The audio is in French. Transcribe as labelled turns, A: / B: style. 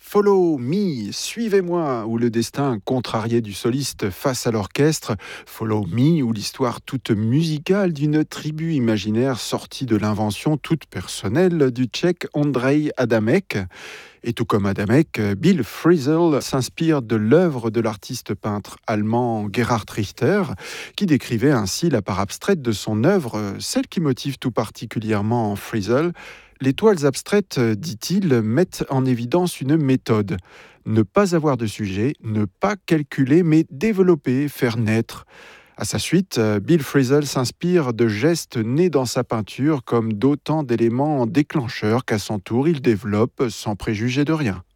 A: Follow Me, suivez-moi, où le destin contrarié du soliste face à l'orchestre. Follow Me, où l'histoire toute musicale d'une tribu imaginaire sortie de l'invention toute personnelle du tchèque Ondřej Adamek. Et tout comme Adamek, Bill Frisell s'inspire de l'œuvre de l'artiste peintre allemand Gerhard Richter, qui décrivait ainsi la part abstraite de son œuvre, celle qui motive tout particulièrement Frisell. Les toiles abstraites, dit-il, mettent en évidence une méthode. Ne pas avoir de sujet, ne pas calculer, mais développer, faire naître. À sa suite, Bill Frisell s'inspire de gestes nés dans sa peinture comme d'autant d'éléments déclencheurs qu'à son tour il développe sans préjuger de rien.